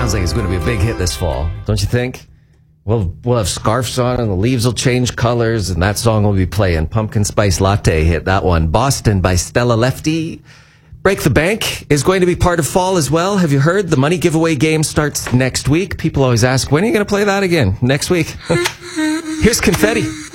sounds like it's going to be a big hit this fall, don't you think? We'll have scarves on and the leaves will change colors, and that song will be playing. Pumpkin Spice Latte hit that one. Boston by Stella Lefty. Break the Bank is going to be part of fall as well. Have you heard? The money giveaway game starts next week. People always ask, when are you going to play that again? Next week. Here's Confetti.